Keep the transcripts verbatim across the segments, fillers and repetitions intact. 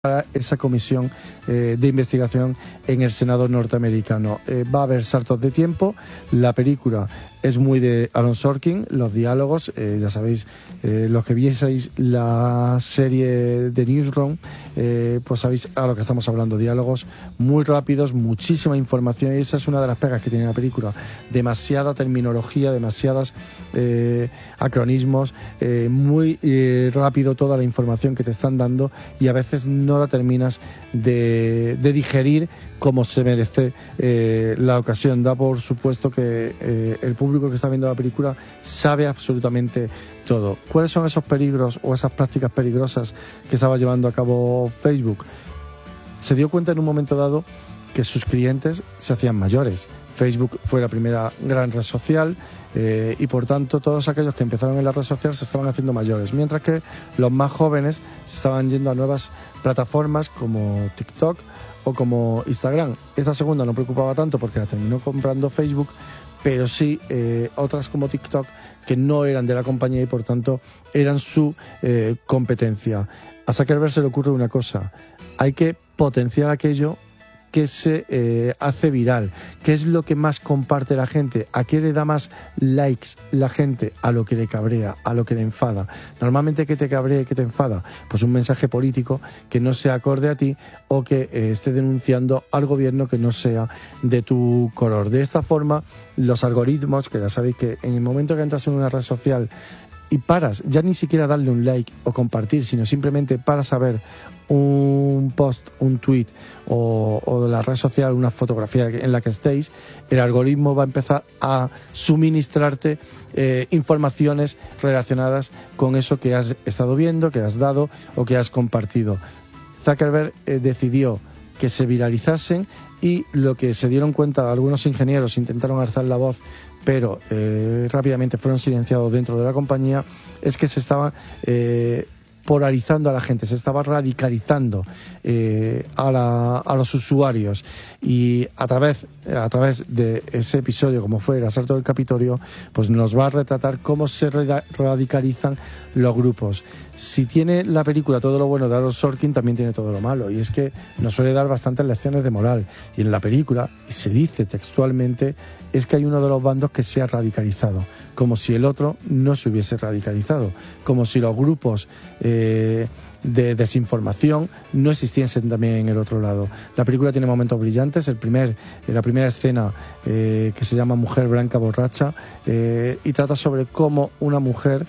para esa comisión eh, de investigación en el Senado norteamericano. Eh, va a haber saltos de tiempo. La película es muy de Aaron Sorkin, los diálogos, eh, ya sabéis, eh, los que vieseis la serie de Newsroom, eh, pues sabéis a lo que estamos hablando, diálogos muy rápidos, muchísima información, y esa es una de las pegas que tiene la película, demasiada terminología, demasiadas eh, acronismos, eh, muy eh, rápido toda la información que te están dando, y a veces no la terminas de, de digerir como se merece eh, la ocasión. Da por supuesto que eh, el público que está viendo la película sabe absolutamente todo. ¿Cuáles son esos peligros o esas prácticas peligrosas que estaba llevando a cabo Facebook? Se dio cuenta en un momento dado que sus clientes se hacían mayores. Facebook fue la primera gran red social eh, y por tanto todos aquellos que empezaron en la red social se estaban haciendo mayores, mientras que los más jóvenes se estaban yendo a nuevas plataformas como TikTok o como Instagram. Esta segunda no preocupaba tanto porque la terminó comprando Facebook, pero sí eh, otras como TikTok que no eran de la compañía y por tanto eran su eh, competencia. A Zuckerberg se le ocurre una cosa: hay que potenciar aquello que se eh, hace viral. ¿Qué es lo que más comparte la gente? ¿A qué le da más likes la gente? A lo que le cabrea, a lo que le enfada. Normalmente, ¿qué te cabrea y qué te enfada? Pues un mensaje político que no sea acorde a ti o que eh, esté denunciando al gobierno que no sea de tu color. De esta forma, los algoritmos, que ya sabéis que en el momento que entras en una red social y paras, ya ni siquiera darle un like o compartir, sino simplemente para saber un post, un tweet o, o de la red social, una fotografía en la que estéis, el algoritmo va a empezar a suministrarte eh, informaciones relacionadas con eso que has estado viendo, que has dado o que has compartido. Zuckerberg eh, decidió que se viralizasen, y lo que se dieron cuenta algunos ingenieros, intentaron alzar la voz, pero eh, rápidamente fueron silenciados dentro de la compañía, es que se estaba eh, polarizando a la gente, se estaba radicalizando eh, a, la, a los usuarios, y a través, a través de ese episodio, como fue el asalto del Capitolio, pues nos va a retratar cómo se radicalizan los grupos. Si tiene la película todo lo bueno de Aaron Sorkin, también tiene todo lo malo, y es que nos suele dar bastantes lecciones de moral, y en la película se dice textualmente es que hay uno de los bandos que se ha radicalizado, como si el otro no se hubiese radicalizado, como si los grupos eh, de desinformación no existiesen también en el otro lado. La película tiene momentos brillantes. El primer, la primera escena eh, que se llama Mujer Blanca Borracha eh, y trata sobre cómo una mujer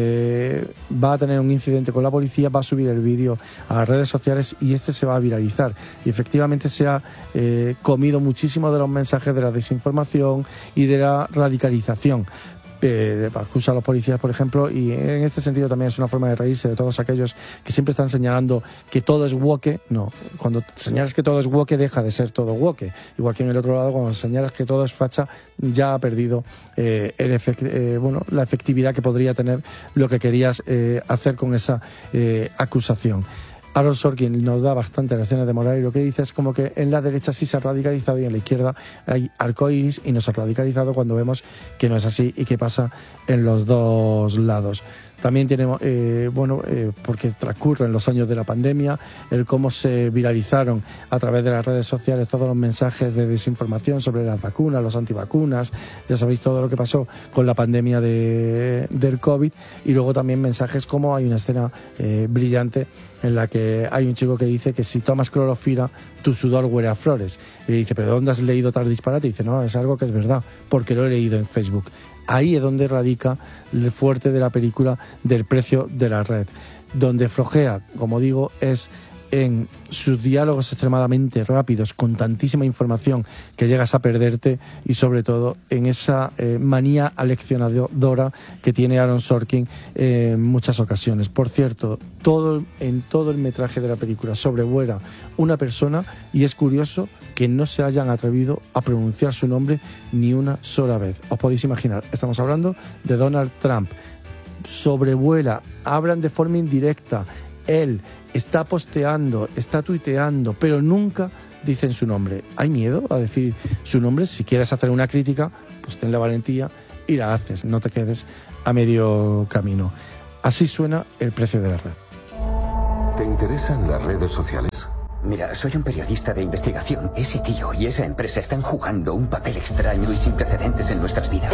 eh, va a tener un incidente con la policía, va a subir el vídeo a las redes sociales y este se va a viralizar, y efectivamente se ha eh, comido muchísimo de los mensajes de la desinformación y de la radicalización. Eh, acusa a los policías, por ejemplo, y en este sentido también es una forma de reírse de todos aquellos que siempre están señalando que todo es woke. No, cuando señalas que todo es woke deja de ser todo woke, igual que en el otro lado cuando señalas que todo es facha ya ha perdido eh, el efect, eh, bueno, la efectividad que podría tener lo que querías eh, hacer con esa eh, acusación. Aaron Sorkin nos da bastantes lecciones de moral, y lo que dice es como que en la derecha sí se ha radicalizado y en la izquierda hay arcoíris y nos ha radicalizado, cuando vemos que no es así y que pasa en los dos lados. También tenemos, eh, bueno, eh, porque transcurren los años de la pandemia, el cómo se viralizaron a través de las redes sociales todos los mensajes de desinformación sobre las vacunas, los antivacunas, ya sabéis todo lo que pasó con la pandemia de, del COVID, y luego también mensajes como hay una escena eh, brillante en la que hay un chico que dice que si tomas clorofila, tu sudor huele a flores. Y le dice, ¿pero dónde has leído tal disparate? Y dice, no, es algo que es verdad, porque lo he leído en Facebook. Ahí es donde radica el fuerte de la película del precio de la red. Donde flojea, como digo, es en sus diálogos extremadamente rápidos, con tantísima información que llegas a perderte, y sobre todo en esa eh, manía aleccionadora que tiene Aaron Sorkin eh, en muchas ocasiones. Por cierto, todo, en todo el metraje de la película sobrevuela una persona, y es curioso que no se hayan atrevido a pronunciar su nombre ni una sola vez. Os podéis imaginar, estamos hablando de Donald Trump. Sobrevuela, hablan de forma indirecta, él está posteando, está tuiteando, pero nunca dicen su nombre. ¿Hay miedo a decir su nombre? Si quieres hacer una crítica, pues ten la valentía y la haces, no te quedes a medio camino. Así suena el precio de la red. ¿Te interesan las redes sociales? Mira, soy un periodista de investigación. Ese tío y esa empresa están jugando un papel extraño y sin precedentes en nuestras vidas.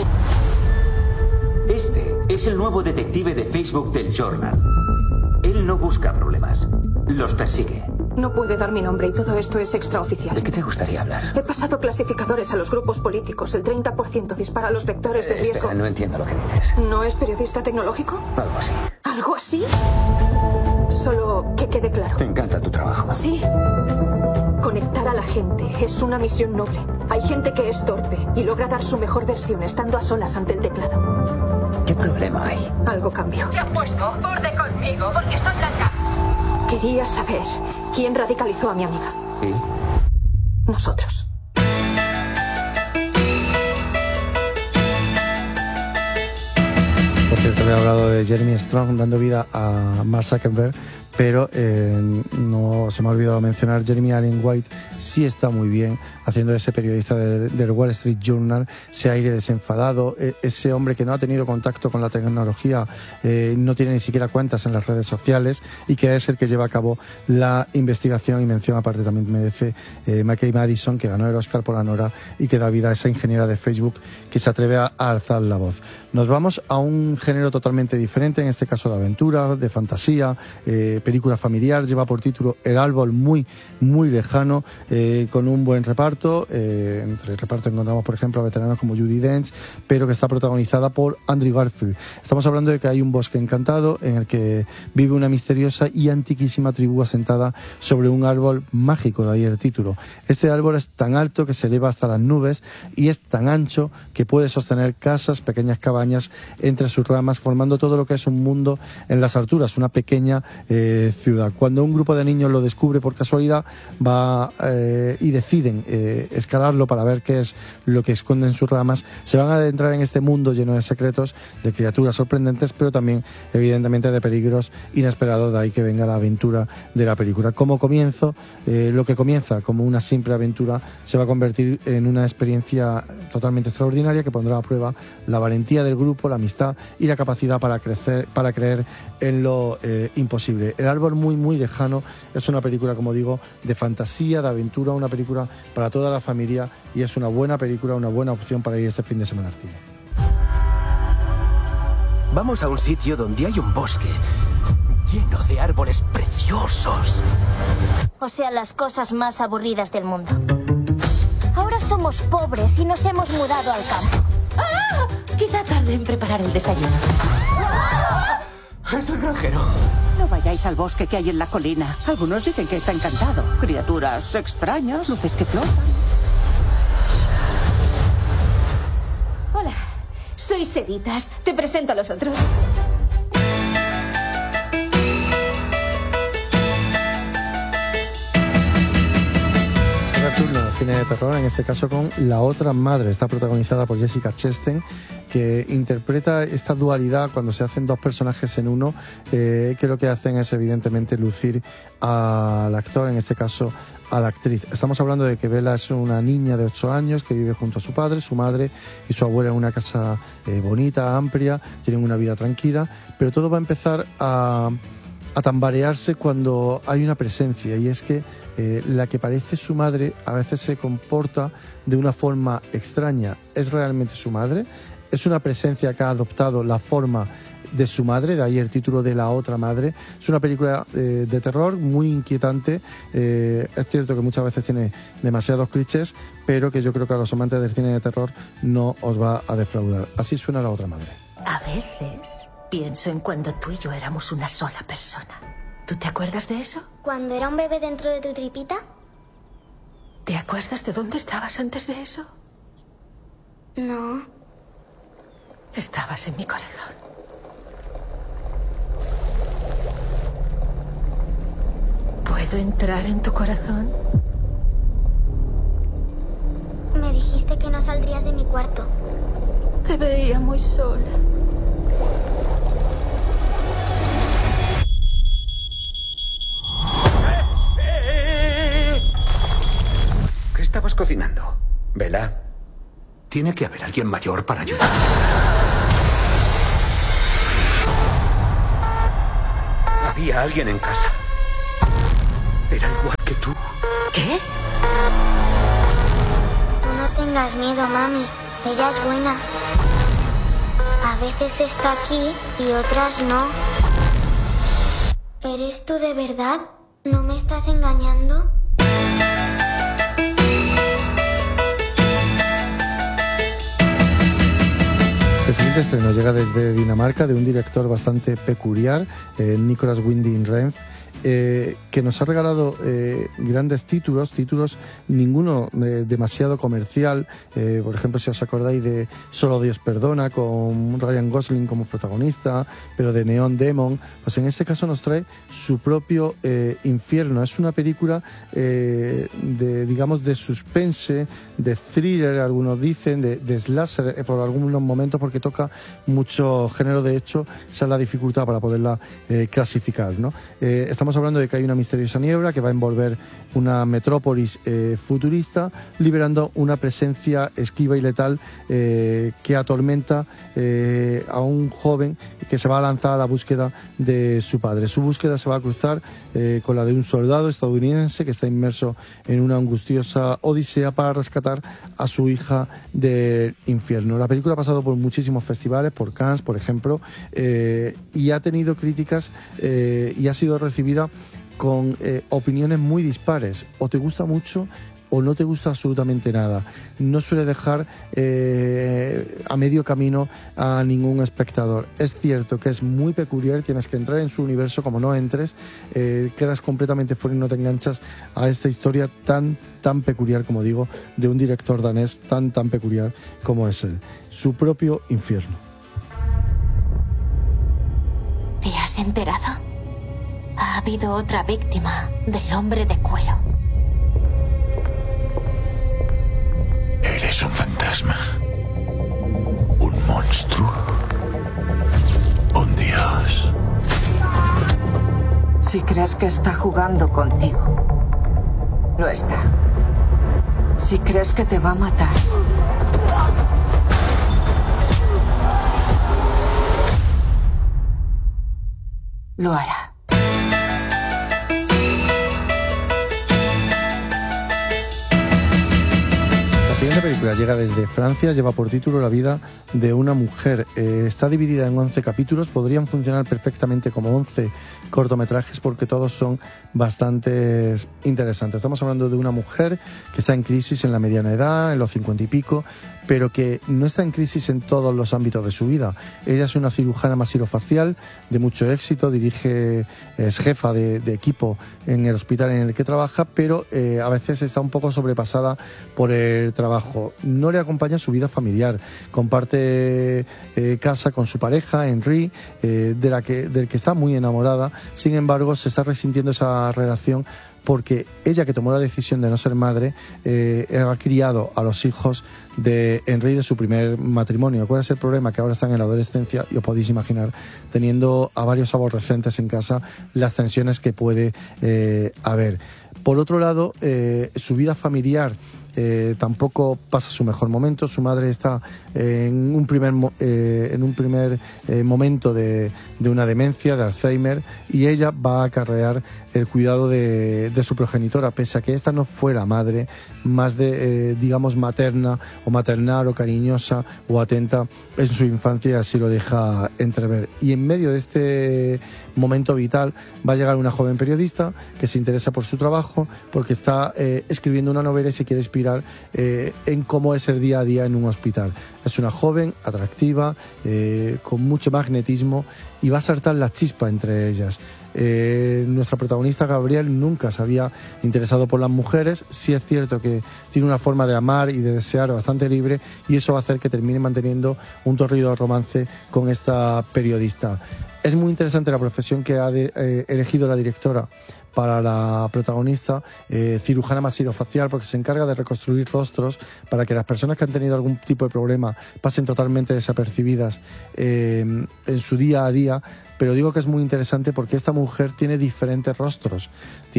Este es el nuevo detective de Facebook del Journal. Él no busca problemas, los persigue. No puede dar mi nombre y todo esto es extraoficial. ¿De qué te gustaría hablar? He pasado clasificadores a los grupos políticos. El treinta por ciento dispara los vectores de Eh, riesgo. Espera, no entiendo lo que dices. ¿No es periodista tecnológico? Algo así. ¿Algo así? Solo que quede claro. Te encanta tu trabajo. Sí. Conectar a la gente es una misión noble. Hay gente que es torpe y logra dar su mejor versión estando a solas ante el teclado. ¿Qué problema hay? Algo cambió. Se ha puesto borde conmigo porque soy blanca. Quería saber quién radicalizó a mi amiga. ¿Y? Nosotros. Por cierto, le he hablado de Jeremy Strong dando vida a Mark Zuckerberg, pero eh, no se me ha olvidado mencionar Jeremy Allen White. Sí está muy bien haciendo ese periodista de- del Wall Street Journal, ese aire desenfadado, eh, ese hombre que no ha tenido contacto con la tecnología, eh, no tiene ni siquiera cuentas en las redes sociales y que es el que lleva a cabo la investigación. Y mención aparte también merece eh, McKay Madison, que ganó el Oscar por Anora y que da vida a esa ingeniera de Facebook que se atreve a, a alzar la voz. Nos vamos a un género totalmente diferente, en este caso de aventura, de fantasía, eh, película familiar. Lleva por título El árbol muy, muy lejano, eh, con un buen reparto. Eh, entre el reparto encontramos, por ejemplo, a veteranos como Judi Dench, pero que está protagonizada por Andrew Garfield. Estamos hablando de que hay un bosque encantado en el que vive una misteriosa y antiquísima tribu asentada sobre un árbol mágico, de ahí el título. Este árbol es tan alto que se eleva hasta las nubes y es tan ancho que puede sostener casas, pequeñas cabañas entre sus ramas, formando todo lo que es un mundo en las alturas, una pequeña eh, ciudad. Cuando un grupo de niños lo descubre por casualidad, va eh, y deciden eh, escalarlo para ver qué es lo que esconde en sus ramas, se van a adentrar en este mundo lleno de secretos, de criaturas sorprendentes, pero también evidentemente de peligros inesperados. De ahí que venga la aventura de la película. Como comienzo, eh, lo que comienza como una simple aventura se va a convertir en una experiencia totalmente extraordinaria que pondrá a prueba la valentía del grupo, la amistad y la capacidad para crecer, para creer en lo eh, imposible. El árbol muy muy lejano es una película, como digo, de fantasía, de aventura, una película para toda la familia, y es una buena película, una buena opción para ir este fin de semana al cine. Vamos a un sitio donde hay un bosque lleno de árboles preciosos. O sea, las cosas más aburridas del mundo. Ahora somos pobres y nos hemos mudado al campo. ¡Ah! Quizá tarde en preparar el desayuno. Es el granjero. No vayáis al bosque que hay en la colina. Algunos dicen que está encantado. Criaturas extrañas, luces que flotan. Hola, soy Seditas. Te presento a los otros. Turno de cine de terror, en este caso con La otra madre. Está protagonizada por Jessica Chastain, que interpreta esta dualidad cuando se hacen dos personajes en uno, eh, que lo que hacen es evidentemente lucir al actor, en este caso a la actriz. Estamos hablando de que Bella es una niña de ocho años que vive junto a su padre, su madre y su abuela en una casa eh, bonita, amplia, tienen una vida tranquila, pero todo va a empezar a, a tambarearse cuando hay una presencia, y es que Eh, la que parece su madre a veces se comporta de una forma extraña. ¿Es realmente su madre? ¿Es una presencia que ha adoptado la forma de su madre? De ahí el título de La otra madre. Es una película eh, de terror muy inquietante. Eh, es cierto que muchas veces tiene demasiados clichés, pero que yo creo que a los amantes del cine de terror no os va a defraudar. Así suena La otra madre. A veces pienso en cuando tú y yo éramos una sola persona. ¿Tú te acuerdas de eso? ¿Cuando era un bebé dentro de tu tripita? ¿Te acuerdas de dónde estabas antes de eso? No. Estabas en mi corazón. ¿Puedo entrar en tu corazón? Me dijiste que no saldrías de mi cuarto. Te veía muy sola. ¿Qué estabas cocinando, Bella? Tiene que haber alguien mayor para ayudar. Había alguien en casa. ¿Qué? Tú no tengas miedo, mami. Ella es buena. A veces está aquí y otras no. ¿Eres tú de verdad? ¿No me estás engañando? El siguiente estreno llega desde Dinamarca, de un director bastante peculiar, eh, Nicolas Winding Refn, eh, que nos ha regalado eh, grandes títulos, títulos ninguno eh, demasiado comercial. Eh, por ejemplo, si os acordáis de Solo Dios Perdona, con Ryan Gosling como protagonista, pero de Neon Demon, pues en este caso nos trae su propio eh, infierno. Es una película eh, de, digamos, de suspense, de thriller, algunos dicen, de, de slasher eh, por algunos momentos, porque toca mucho género. De hecho, esa es la dificultad para poderla eh, clasificar, ¿no? Eh, estamos hablando de que hay una misteriosa niebla que va a envolver una metrópolis eh, futurista, liberando una presencia esquiva y letal eh, que atormenta eh, a un joven que se va a lanzar a la búsqueda de su padre. Su búsqueda se va a cruzar eh, con la de un soldado estadounidense que está inmerso en una angustiosa odisea para rescatar a su hija del infierno. La película ha pasado por muchísimos festivales, por Cannes, por ejemplo, eh, y ha tenido críticas eh, y ha sido recibida con eh, opiniones muy dispares. O te gusta mucho o no te gusta absolutamente nada. No suele dejar eh, a medio camino a ningún espectador. Es cierto que es muy peculiar, tienes que entrar en su universo. Como no entres, eh, quedas completamente fuera y no te enganchas a esta historia tan, tan peculiar, como digo, de un director danés tan, tan peculiar como es él. Su propio infierno. ¿Te has enterado? Ha habido otra víctima del hombre de cuero. Eres un fantasma. Un monstruo. Un dios. Si crees que está jugando contigo, lo está. Si crees que te va a matar, lo hará. La siguiente película llega desde Francia, lleva por título La vida de una mujer. Eh, está dividida en once capítulos, podrían funcionar perfectamente como once cortometrajes porque todos son bastante interesantes. Estamos hablando de una mujer que está en crisis en la mediana edad, en los cincuenta y pico, pero que no está en crisis en todos los ámbitos de su vida. Ella es una cirujana masilofacial de mucho éxito, dirige, es jefa de, de equipo en el hospital en el que trabaja, pero eh, a veces está un poco sobrepasada por el trabajo. No le acompaña su vida familiar, comparte eh, casa con su pareja, Henry, eh, de la que, del que está muy enamorada. Sin embargo, se está resintiendo esa relación porque ella, que tomó la decisión de no ser madre, eh, ha criado a los hijos de Henry de su primer matrimonio. ¿Cuál es el problema? Que ahora están en la adolescencia y os podéis imaginar, teniendo a varios aborrecentes en casa, las tensiones que puede eh, haber. Por otro lado, eh, su vida familiar Eh, tampoco pasa su mejor momento. Su madre está eh, en un primer, eh, en un primer eh, momento de, de una demencia, de Alzheimer, y ella va a acarrear el cuidado de, de su progenitora, pese a que esta no fuera madre, más de, eh, digamos, materna o maternal o cariñosa o atenta en su infancia, y así lo deja entrever. Y en medio de este momento vital va a llegar una joven periodista que se interesa por su trabajo, porque está eh, escribiendo una novela y se quiere inspirar Eh, en cómo es el día a día en un hospital. Es una joven atractiva, eh, con mucho magnetismo, y va a saltar la chispa entre ellas. Eh, nuestra protagonista, Gabriel, nunca se había interesado por las mujeres. Sí es cierto que tiene una forma de amar y de desear bastante libre, y eso va a hacer que termine manteniendo un torrido romance con esta periodista. Es muy interesante la profesión que ha de, eh, elegido la directora para la protagonista, eh, cirujana masilofacial, porque se encarga de reconstruir rostros para que las personas que han tenido algún tipo de problema pasen totalmente desapercibidas eh, en su día a día. Pero digo que es muy interesante porque esta mujer tiene diferentes rostros, tiene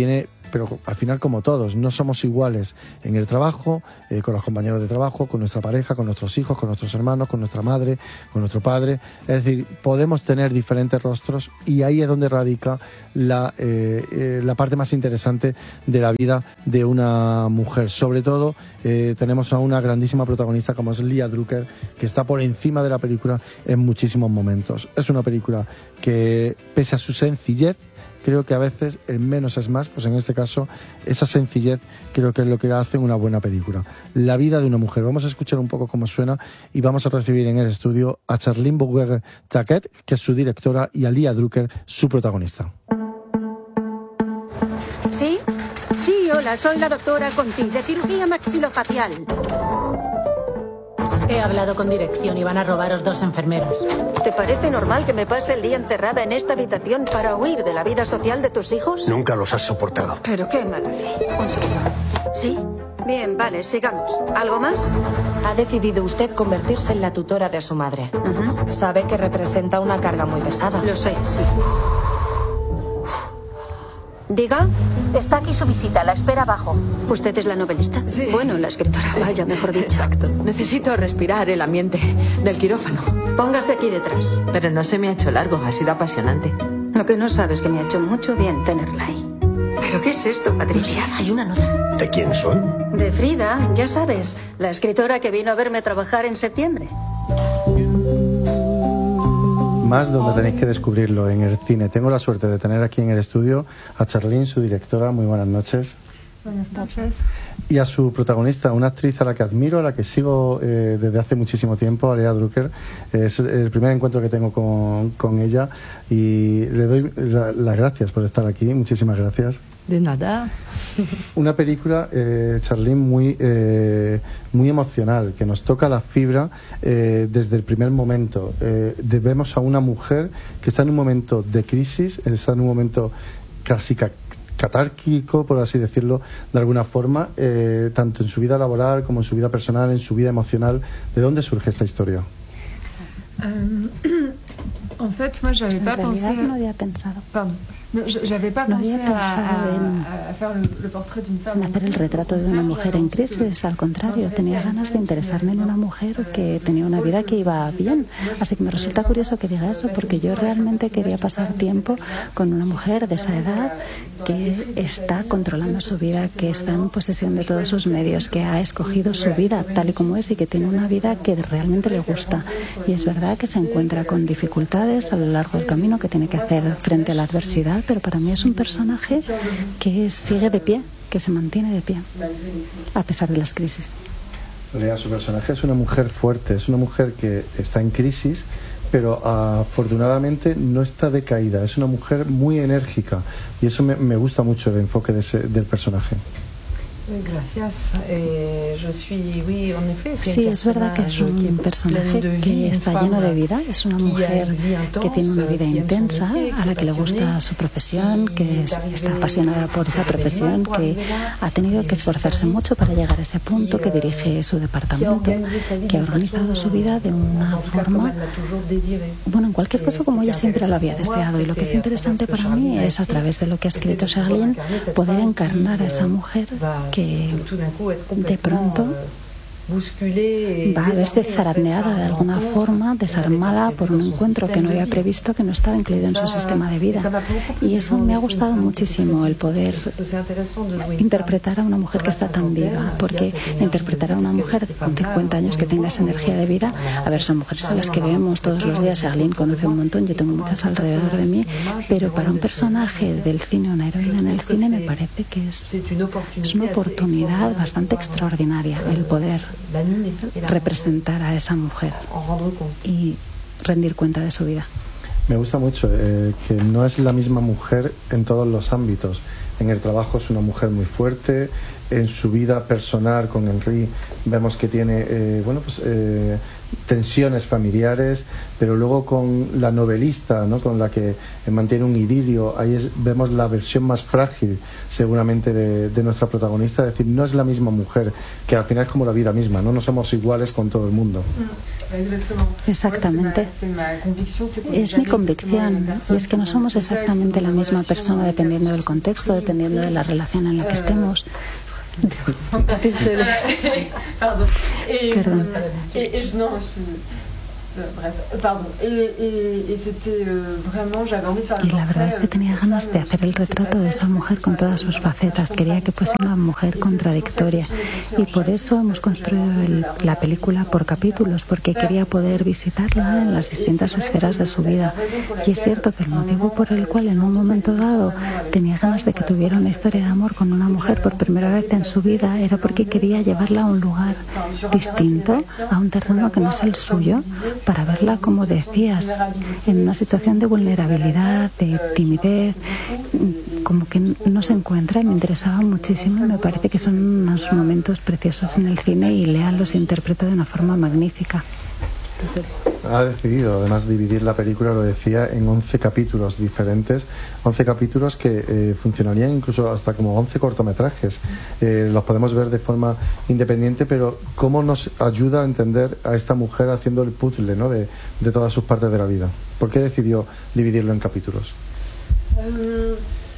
pero al final como todos, no somos iguales en el trabajo, eh, con los compañeros de trabajo, con nuestra pareja, con nuestros hijos, con nuestros hermanos, con nuestra madre, con nuestro padre. Es decir, podemos tener diferentes rostros y ahí es donde radica la, eh, eh, la parte más interesante de la vida de una mujer. Sobre todo eh, tenemos a una grandísima protagonista como es Leah Drucker, que está por encima de la película en muchísimos momentos. Es una película que, pese a su sencillez, creo que a veces el menos es más, pues en este caso esa sencillez creo que es lo que hace una buena película. La vida de una mujer. Vamos a escuchar un poco cómo suena y vamos a recibir en el estudio a Charlene Bouguer-Taquet, que es su directora, y a Leah Drucker, su protagonista. ¿Sí? Sí, hola, soy la doctora Conti, de cirugía maxilofacial. He hablado con dirección y van a robaros dos enfermeras. ¿Te parece normal que me pase el día encerrada en esta habitación para huir de la vida social de tus hijos? Nunca los has soportado. Pero qué mala fe. Un segundo. ¿Sí? Bien, vale, sigamos. ¿Algo más? Ha decidido usted convertirse en la tutora de su madre. Uh-huh. Sabe que representa una carga muy pesada. Lo sé, sí. ¿Diga? Está aquí su visita, la espera abajo. ¿Usted es la novelista? Sí. Bueno, la escritora, Sí. vaya, mejor dicho. Exacto. Necesito respirar el ambiente del quirófano. Póngase aquí detrás. Pero no se me ha hecho largo, ha sido apasionante. Lo que no sabes que me ha hecho mucho bien tenerla ahí. ¿Pero qué es esto, Patricia? Hay una nota. ¿De quién son? De Frida, ya sabes, la escritora que vino a verme trabajar en septiembre. Más donde tenéis que descubrirlo, en el cine. Tengo la suerte de tener aquí en el estudio a Charlene, su directora. Muy buenas noches. Buenas noches. Y a su protagonista, una actriz a la que admiro, a la que sigo eh, desde hace muchísimo tiempo, a Leah Drucker. Es el primer encuentro que tengo con, con ella y le doy la, las gracias por estar aquí. Muchísimas gracias. De nada. Una película, eh, Charlene, muy, eh, muy emocional, que nos toca la fibra eh, desde el primer momento. Eh, vemos a una mujer que está en un momento de crisis, está en un momento casi ca catárquico, por así decirlo, de alguna forma, eh, tanto en su vida laboral como en su vida personal, en su vida emocional. ¿De dónde surge esta historia? Um, en fait, moi, j'avais pas pensé. No había pensado. Pardon. No, j'avais pas No pensé había pensado en, a, a faire le, le portrait d'une femme. en hacer el retrato de una mujer en crisis. Al contrario, tenía ganas de interesarme en una mujer que tenía una vida que iba bien. Así que me resulta curioso que diga eso, porque yo realmente quería pasar tiempo con una mujer de esa edad que está controlando su vida, que está en posesión de todos sus medios, que ha escogido su vida tal y como es y que tiene una vida que realmente le gusta. Y es verdad que se encuentra con dificultades a lo largo del camino, que tiene que hacer frente a la adversidad, pero para mí es un personaje que sigue de pie, que se mantiene de pie, a pesar de las crisis. Lea, su personaje es una mujer fuerte, es una mujer que está en crisis, pero afortunadamente no está decaída, es una mujer muy enérgica y eso me, me gusta mucho, el enfoque de ese, del personaje. Gracias. Eh, yo suis, oui, en effet, sí, es verdad que es un personaje que está lleno de vida, es una mujer que tiene una vida intensa, a la que le gusta su profesión, que es, está apasionada por esa profesión, que ha tenido que esforzarse mucho para llegar a ese punto, que dirige su departamento, que ha organizado su vida de una forma, bueno, en cualquier caso como ella siempre lo había deseado. Y lo que es interesante para mí es, a través de lo que ha escrito Charlene, poder encarnar a esa mujer que de pronto va a verse zarandeada de alguna forma, desarmada por un encuentro que no había previsto, que no estaba incluido en su sistema de vida. Y eso me ha gustado muchísimo, el poder interpretar a una mujer que está tan viva, porque interpretar a una mujer con cincuenta años que tenga esa energía de vida, a ver, son mujeres a las que vemos todos los días. Charlene conoce un montón, yo tengo muchas alrededor de mí, pero para un personaje del cine, una heroína en el cine, me parece que es, es una oportunidad bastante extraordinaria el poder representar a esa mujer y rendir cuenta de su vida. Me gusta mucho eh, que no es la misma mujer en todos los ámbitos. En el trabajo es una mujer muy fuerte, en su vida personal con Henry vemos que tiene eh, bueno pues eh, tensiones familiares, pero luego con la novelista, ¿no?, con la que mantiene un idilio, ahí es, vemos la versión más frágil seguramente de, de nuestra protagonista, es decir, no es la misma mujer, que al final es como la vida misma, no, no somos iguales con todo el mundo. Exactamente. Es mi convicción, y es que no somos exactamente la misma persona dependiendo del contexto, dependiendo de la relación en la que estemos. Pardon. Et, Pardon. Et, et, non, je, bref, pardon. Et, et, et c'était euh, vraiment, j'avais envie de faire Y la verdad es que tenía ganas de hacer el retrato de esa mujer con todas sus facetas. Quería que fuese una mujer contradictoria. Y por eso hemos construido el, la película por capítulos, porque quería poder visitarla en las distintas esferas de su vida. Y es cierto que el motivo por el cual en un momento dado tenía ganas de que tuviera una historia de amor con una mujer por primera vez en su vida era porque quería llevarla a un lugar distinto, a un terreno que no es el suyo, para verla, como decías, en una situación de vulnerabilidad, de timidez, como que no se encuentra. Me interesaba muchísimo y me parece que son unos momentos preciosos en el cine y Lea los interpreta de una forma magnífica. Ha decidido además dividir la película, lo decía, en once capítulos diferentes, once capítulos que eh, funcionarían incluso hasta como once cortometrajes. Eh, los podemos ver de forma independiente, pero cómo nos ayuda a entender a esta mujer haciendo el puzzle, ¿no?, de, de todas sus partes de la vida. ¿Por qué decidió dividirlo en capítulos? Um...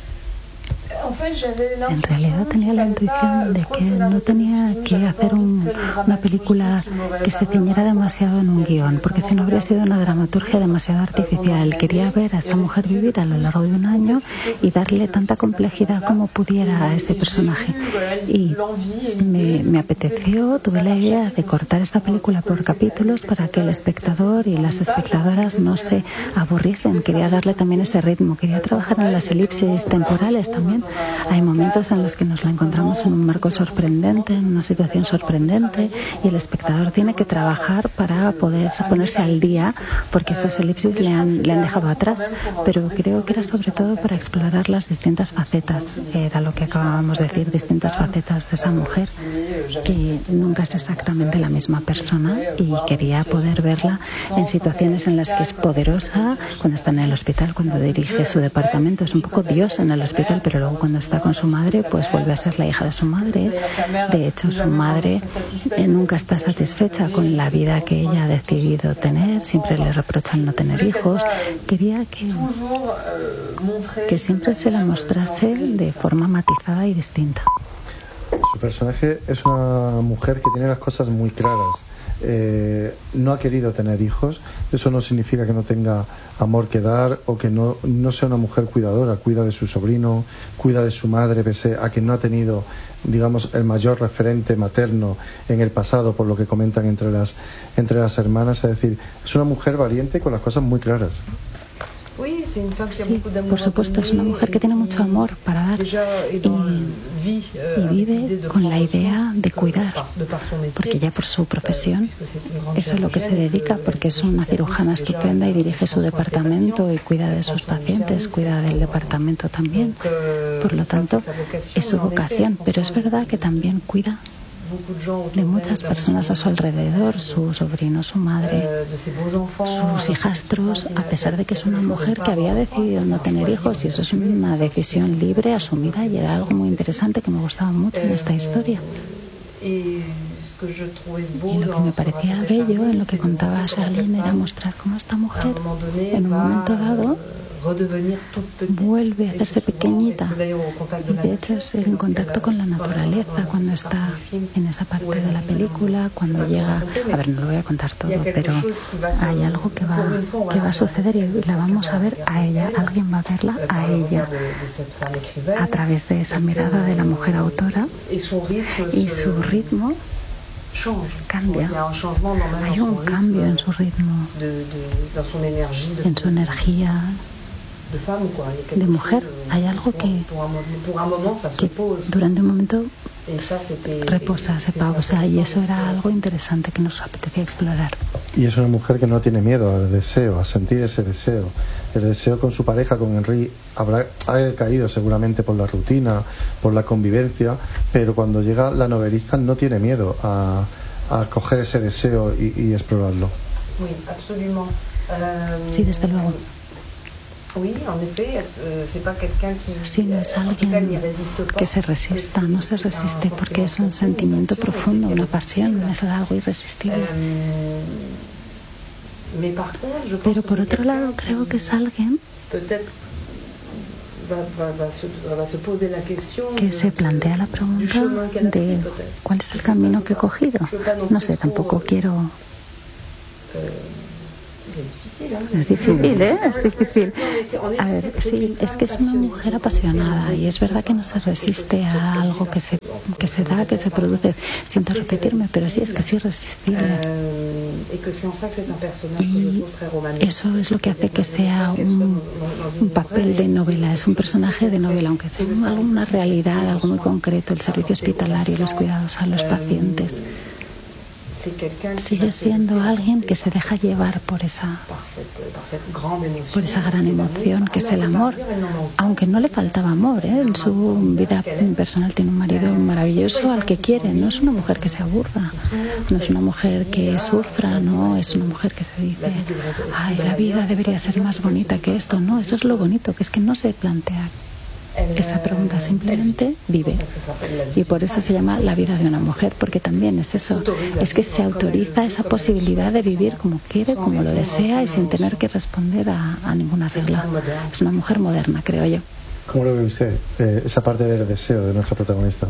En realidad tenía la intuición de que no tenía que hacer un, una película que se ciñera demasiado en un guión, porque si no habría sido una dramaturgia demasiado artificial. Quería ver a esta mujer vivir a lo largo de un año y darle tanta complejidad como pudiera a ese personaje. Y me, me apeteció, tuve la idea de cortar esta película por capítulos para que el espectador y las espectadoras no se aburriesen. Quería darle también ese ritmo, quería trabajar en las elipsis temporales también. Hay momentos en los que nos la encontramos en un marco sorprendente, en una situación sorprendente, y el espectador tiene que trabajar para poder ponerse al día, porque esas elipsis le han, le han dejado atrás. Pero creo que era sobre todo para explorar las distintas facetas. Era lo que acabábamos de decir, distintas facetas de esa mujer, que nunca es exactamente la misma persona, y quería poder verla en situaciones en las que es poderosa, cuando está en el hospital, cuando dirige su departamento, es un poco Dios en el hospital, pero luego cuando está con su madre, pues vuelve a ser la hija de su madre. De hecho, su madre eh, nunca está satisfecha con la vida que ella ha decidido tener, siempre le reprochan no tener hijos. Quería que, que siempre se la mostrase de forma matizada y distinta. Su personaje es una mujer que tiene las cosas muy claras. Eh, no ha querido tener hijos. Eso no significa que no tenga amor que dar o que no, no sea una mujer cuidadora. Cuida de su sobrino, cuida de su madre, pese a que no ha tenido, digamos, el mayor referente materno en el pasado, por lo que comentan entre las, entre las hermanas. Es decir, es una mujer valiente con las cosas muy claras. Sí, por supuesto, es una mujer que tiene mucho amor para dar y, y vive con la idea de cuidar, porque ya por su profesión eso es a lo que se dedica, porque es una cirujana estupenda y dirige su departamento y cuida de sus pacientes, cuida del departamento también. Por lo tanto, es su vocación, pero es verdad que también cuida de muchas personas a su alrededor, su sobrino, su madre, sus hijastros, a pesar de que es una mujer que había decidido no tener hijos, y eso es una decisión libre, asumida, y era algo muy interesante que me gustaba mucho en esta historia. Y lo que me parecía bello en lo que contaba Charlene era mostrar cómo esta mujer, en un momento dado, vuelve a hacerse pequeñita, y de hecho es en contacto con la naturaleza cuando está en esa parte de la película, cuando llega, a ver, no lo voy a contar todo, pero hay algo que va, que va a suceder y la vamos a ver a ella, alguien va a verla a ella a través de esa mirada de la mujer autora, y su ritmo cambia. Hay un cambio en su ritmo, en su energía de mujer. Hay algo que, que durante un momento reposa, se pausa, y eso era algo interesante que nos apetecía explorar. Y es una mujer que no tiene miedo al deseo, a sentir ese deseo. El deseo con su pareja, con Henry, habrá ha caído seguramente por la rutina, por la convivencia, pero cuando llega la novelista no tiene miedo a, a coger ese deseo y, y explorarlo. Sí, desde luego. Sí, no es alguien que se resista, no se resiste porque es un sentimiento profundo, una pasión, es algo irresistible. Pero por otro lado creo que es alguien que se plantea la pregunta de cuál es el camino que he cogido. No sé, tampoco quiero... Es difícil, ¿eh? Es difícil. A ver, sí, es que es una mujer apasionada y es verdad que no se resiste a algo que se, que se da, que se produce. Siento repetirme, pero sí, es que es irresistible. Y eso es lo que hace que sea un, un papel de novela, es un personaje de novela, aunque sea una realidad, algo muy concreto, el servicio hospitalario, los cuidados a los pacientes. Sigue siendo alguien que se deja llevar por esa por esa gran emoción que es el amor, aunque no le faltaba amor, ¿eh? En su vida personal tiene un marido maravilloso al que quiere. No es una mujer que se aburra, no es una mujer que sufra, no es una mujer que se dice ay, la vida debería ser más bonita que esto. No, eso es lo bonito, que es que no se plantea esa pregunta, simplemente vive. Y por eso se llama La vida de una mujer, porque también es eso, es que se autoriza esa posibilidad de vivir como quiere, como lo desea y sin tener que responder a, a ninguna regla. Es una mujer moderna, creo yo. ¿Cómo lo ve usted, eh, esa parte del deseo de nuestra protagonista?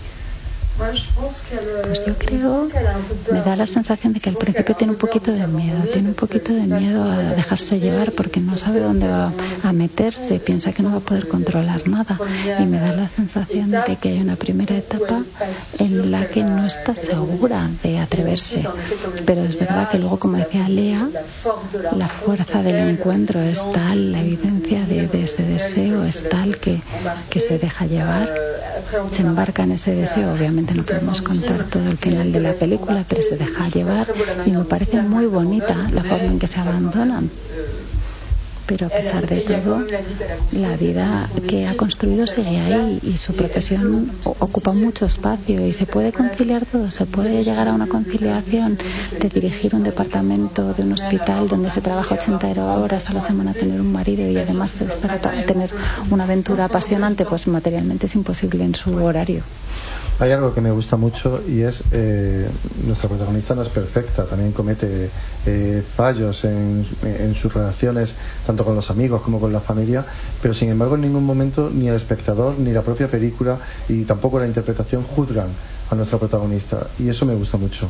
Pues yo creo, me da la sensación de que al principio tiene un poquito de miedo, tiene un poquito de miedo a dejarse llevar porque no sabe dónde va a meterse, piensa que no va a poder controlar nada y me da la sensación de que hay una primera etapa en la que no está segura de atreverse, pero es verdad que luego, como decía Lea, la fuerza del encuentro es tal, la evidencia de, de ese deseo es tal que, que se deja llevar, se embarca en ese deseo. Obviamente no podemos contar todo el final de la película, pero se deja llevar y me parece muy bonita la forma en que se abandonan. Pero a pesar de todo, la vida que ha construido sigue ahí y su profesión ocupa mucho espacio y se puede conciliar todo, se puede llegar a una conciliación de dirigir un departamento de un hospital donde se trabaja ochenta horas a la semana, tener un marido y además de estar, tener una aventura apasionante, pues materialmente es imposible en su horario. Hay algo que me gusta mucho y es eh, nuestra protagonista no es perfecta, también comete eh, fallos en, en sus relaciones tanto con los amigos como con la familia, pero sin embargo en ningún momento ni el espectador ni la propia película y tampoco la interpretación juzgan a nuestra protagonista y eso me gusta mucho.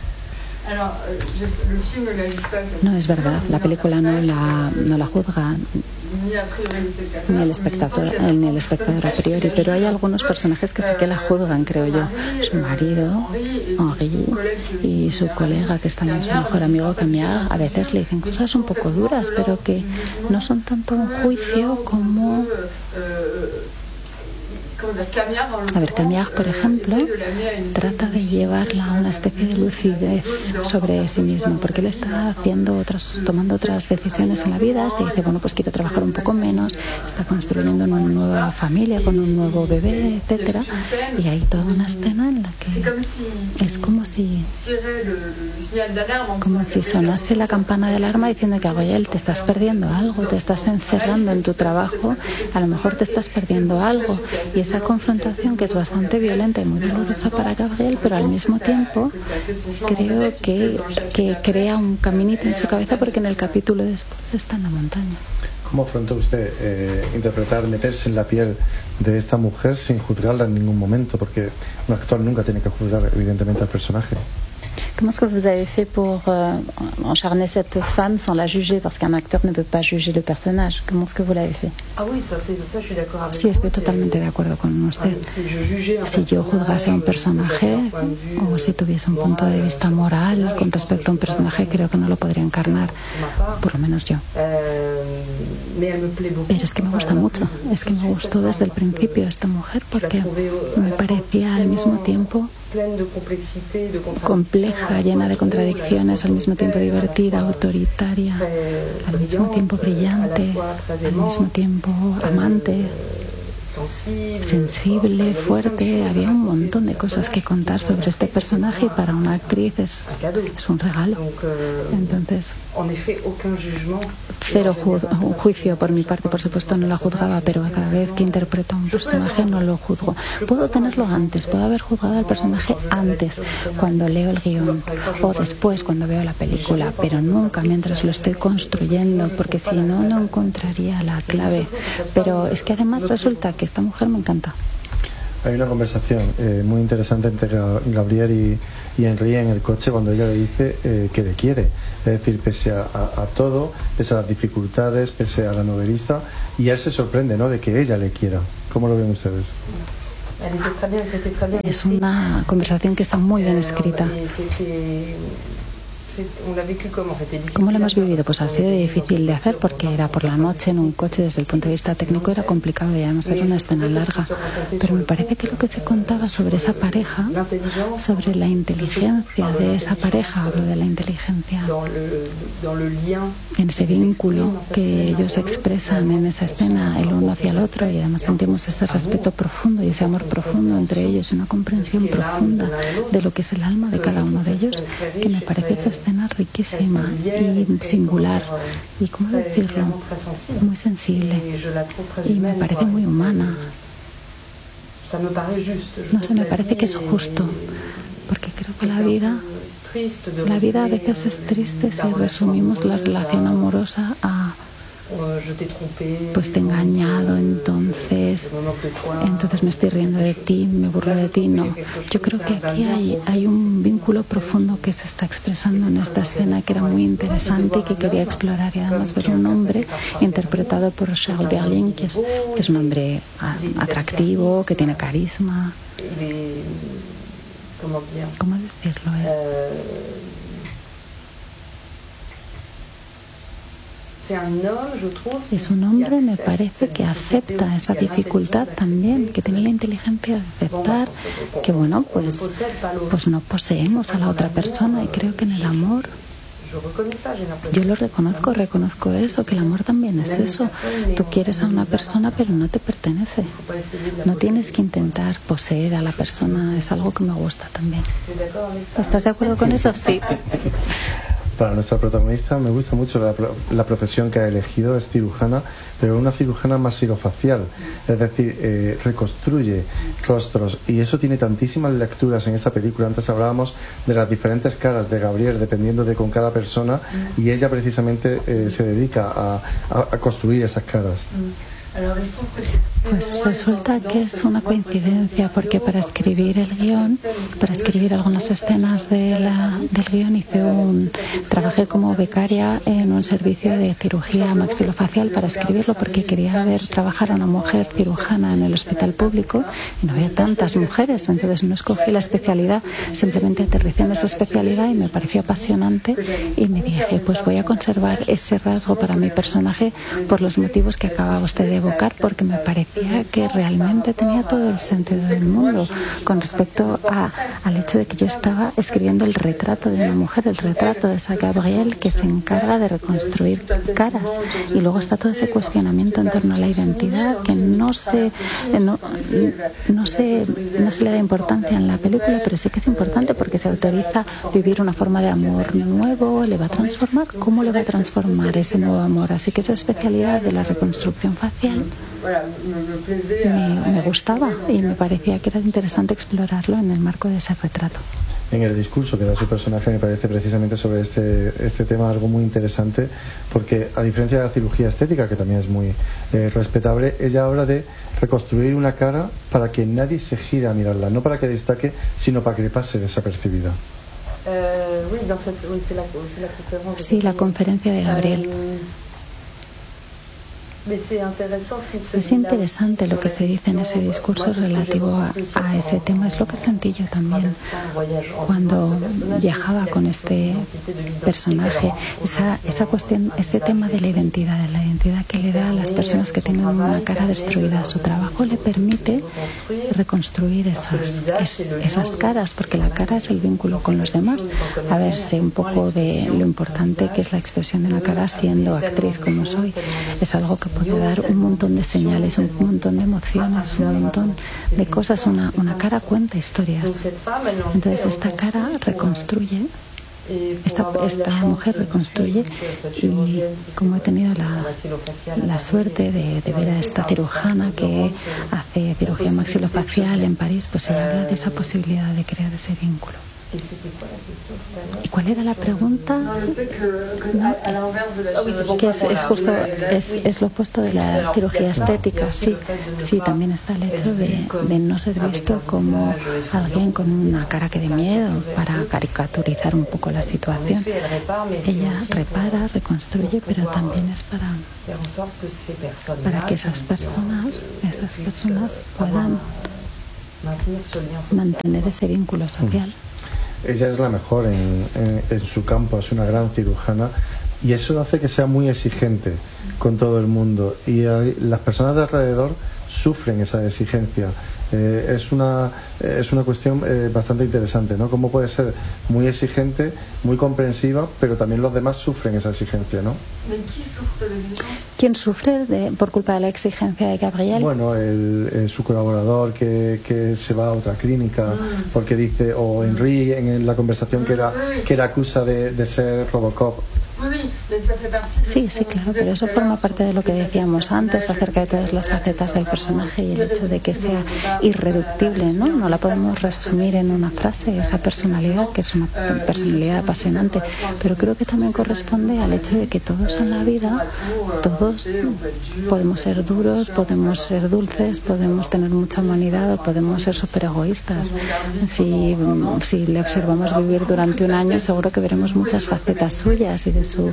No, es verdad, la película no la, no la juzga ni el espectador ni el espectador a priori, pero hay algunos personajes que sí que la juzgan, creo yo. Su marido, Henri, y su colega, que es también su mejor amigo, Camille, a veces le dicen cosas un poco duras, pero que no son tanto un juicio como... A ver, Camille, por ejemplo, trata de llevarla a una especie de lucidez sobre sí mismo, porque él está haciendo otras, tomando otras decisiones en la vida, se dice, bueno, pues quiero trabajar un poco menos, está construyendo una nueva familia con un nuevo bebé, etcétera, y hay toda una escena en la que es como si como si sonase la campana de alarma diciendo que, oye, te estás perdiendo algo, te estás encerrando en tu trabajo, a lo mejor te estás perdiendo algo, y es esa confrontación que es bastante violenta y muy dolorosa para Gabriel, pero al mismo tiempo creo que, que crea un caminito en su cabeza porque en el capítulo después está en la montaña. ¿Cómo afrontó usted eh, interpretar, meterse en la piel de esta mujer sin juzgarla en ningún momento? Porque un actor nunca tiene que juzgar evidentemente al personaje. Comment est-ce que vous avez fait pour euh, encharner cette femme sans la juger? Parce qu'un acteur ne peut pas juger le personnage. Comment est-ce que vous l'avez fait? Ah oui, ça, c'est, ça je suis d'accord avec Sí, estoy totalmente de acuerdo con usted. Si yo juzgase a un personaje o si tuviese un punto de vista moral con respecto a un personaje, creo que no lo podría encarnar, por lo menos yo. Pero es que me gusta mucho, es que me gustó desde el principio esta mujer porque me parecía al mismo tiempo compleja, llena de contradicciones, al mismo tiempo divertida, autoritaria, al mismo tiempo brillante, al mismo tiempo amante. sensible, fuerte. Había un montón de cosas que contar sobre este personaje y para una actriz es, es un regalo. Entonces, cero ju un juicio por mi parte, por supuesto no la juzgaba, pero cada vez que interpreto a un personaje no lo juzgo. Puedo tenerlo antes, puedo haber juzgado al personaje antes, cuando leo el guión, o después cuando veo la película, pero nunca mientras lo estoy construyendo, porque si no, no encontraría la clave. Pero es que además resulta que esta mujer me encanta. Hay una conversación eh, muy interesante entre Gabriel y, y Henry en el coche cuando ella le dice eh, que le quiere. Es decir, pese a, a, a todo, pese a las dificultades, pese a la novelista, y él se sorprende, ¿no?, de que ella le quiera. ¿Cómo lo ven ustedes? Es una conversación que está muy bien escrita. ¿Cómo lo hemos vivido? Pues ha sido difícil de hacer porque era por la noche en un coche, desde el punto de vista técnico era complicado y además era una escena larga, pero me parece que lo que se contaba sobre esa pareja, sobre la inteligencia de esa pareja, hablo de la inteligencia en ese vínculo que ellos expresan en esa escena el uno hacia el otro, y además sentimos ese respeto profundo y ese amor profundo entre ellos y una comprensión profunda de lo que es el alma de cada uno de ellos, que me parece esa escena riquísima y singular y, ¿cómo decirlo?, muy sensible, y me parece muy humana. No sé, me parece que es justo, porque creo que la vida la vida a veces es triste si resumimos la relación amorosa a pues te he engañado, entonces entonces me estoy riendo de ti, me burlo de ti. No, yo creo que aquí hay, hay un vínculo profundo que se está expresando en esta escena, que era muy interesante y que quería explorar, y además ver un hombre interpretado por Charles Berling, que es, que es un hombre atractivo, que tiene carisma. ¿Cómo decirlo? Es Es un hombre, me parece, que acepta esa dificultad también, que tiene la inteligencia de aceptar que, bueno, pues, pues no poseemos a la otra persona, y creo que en el amor yo lo reconozco, reconozco eso, que el amor también es eso. Tú quieres a una persona, pero no te pertenece. No tienes que intentar poseer a la persona, es algo que me gusta también. ¿Estás de acuerdo con eso? Sí. Para nuestra protagonista me gusta mucho la, la profesión que ha elegido, es cirujana, pero una cirujana masilofacial, es decir, eh, reconstruye rostros, y eso tiene tantísimas lecturas en esta película. Antes hablábamos de las diferentes caras de Gabriel dependiendo de con cada persona, y ella precisamente eh, se dedica a, a, a construir esas caras. Pues resulta que es una coincidencia, porque para escribir el guión, para escribir algunas escenas de la, del guión, hice un, trabajé como becaria en un servicio de cirugía maxilofacial para escribirlo, porque quería ver trabajar a una mujer cirujana en el hospital público y no había tantas mujeres, entonces no escogí la especialidad, simplemente aterricé en esa especialidad y me pareció apasionante, y me dije, pues voy a conservar ese rasgo para mi personaje por los motivos que acaba usted de evocar, porque me parecía que realmente tenía todo el sentido del mundo con respecto a, al hecho de que yo estaba escribiendo el retrato de una mujer, el retrato de esa Gabrielle que se encarga de reconstruir caras, y luego está todo ese cuestionamiento en torno a la identidad que no se no, no se, no se le da importancia en la película, pero sí que es importante porque se autoriza vivir una forma de amor nuevo. ¿Le va a transformar? ¿Cómo le va a transformar ese nuevo amor? Así que esa especialidad de la reconstrucción facial Me, me gustaba y me parecía que era interesante explorarlo en el marco de ese retrato. En el discurso que da su personaje me parece precisamente sobre este, este tema algo muy interesante, porque a diferencia de la cirugía estética, que también es muy eh, respetable, ella habla de reconstruir una cara para que nadie se gire a mirarla, no para que destaque, sino para que le pase desapercibida. Sí, la conferencia de Gabriel. Es interesante lo que se dice en ese discurso relativo a, a ese tema. Es lo que sentí yo también cuando viajaba con este personaje, esa, esa cuestión, ese tema de la identidad, de la identidad que le da a las personas que tienen una cara destruida. Su trabajo le permite reconstruir esas, es, esas caras, porque la cara es el vínculo con los demás. A ver, sé un poco de lo importante que es la expresión de una cara siendo actriz como soy. Es algo que puede dar un montón de señales, un montón de emociones, un montón de cosas. Una, una cara cuenta historias. Entonces esta cara reconstruye, esta, esta mujer reconstruye, y como he tenido la, la suerte de, de ver a esta cirujana que hace cirugía maxilofacial en París, pues ella habla de esa posibilidad de crear ese vínculo. ¿Y cuál era la pregunta? ¿No? Que es, es justo, es, es lo opuesto de la cirugía estética. Sí, sí, también está el hecho de, de no ser visto como alguien con una cara que dé miedo, para caricaturizar un poco la situación. Ella repara, reconstruye, pero también es para, para que esas personas, esas personas puedan mantener ese vínculo social. Ella es la mejor en, en, en su campo, es una gran cirujana, y eso hace que sea muy exigente con todo el mundo, y hay, las personas de alrededor sufren esa exigencia. Eh, es una es una cuestión eh, bastante interesante, ¿no? Cómo puede ser muy exigente, muy comprensiva, pero también los demás sufren esa exigencia, ¿no? ¿Quién sufre de, por culpa de la exigencia de Gabriel? Bueno, el, el, su colaborador que, que se va a otra clínica porque dice, o Henry en la conversación que era que era acusa de, de ser Robocop. Sí, sí, claro, pero eso forma parte de lo que decíamos antes acerca de todas las facetas del personaje y el hecho de que sea irreductible, ¿no? No la podemos resumir en una frase, esa personalidad, que es una personalidad apasionante, pero creo que también corresponde al hecho de que todos en la vida, todos podemos ser duros, podemos ser dulces, podemos tener mucha humanidad o podemos ser súper egoístas. Si, si le observamos vivir durante un año, seguro que veremos muchas facetas suyas y de su,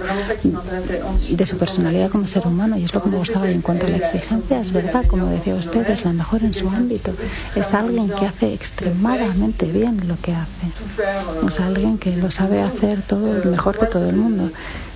de su personalidad como ser humano, y es lo que me gustaba. Y en cuanto a la exigencia, es verdad, como decía usted, es la mejor en su ámbito. Es alguien que hace extremadamente bien lo que hace. Es alguien que lo sabe hacer todo mejor que todo el mundo.